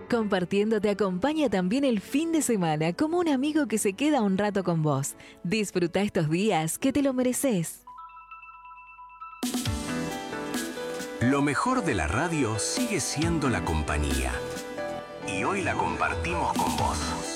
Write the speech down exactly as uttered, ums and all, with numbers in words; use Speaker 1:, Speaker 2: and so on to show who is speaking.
Speaker 1: Compartiendo te acompaña también el fin de semana como un amigo que se queda un rato con vos. Disfruta estos días que te lo mereces.
Speaker 2: Lo mejor de la radio sigue siendo la compañía. Y hoy la compartimos con vos.